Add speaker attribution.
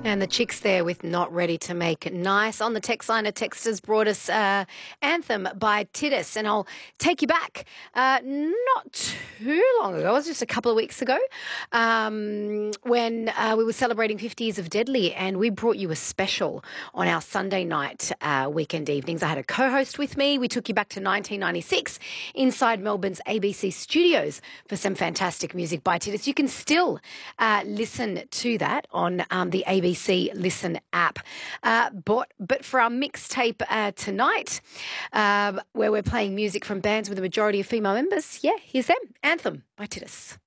Speaker 1: And the chicks there with Not Ready to Make It Nice. On the text line, a texter's brought us Anthem by Titus. And I'll take you back not too long ago, it was just a couple of weeks ago, when we were celebrating 50 years of Deadly, and we brought you a special on our Sunday night weekend evenings. I had a co-host with me. We took you back to 1996 inside Melbourne's ABC studios for some fantastic music by Titus. You can still listen to that on the ABC Listen app. But for our mixtape tonight, where we're playing music from bands with a majority of female members, here's them, Anthem by Titus.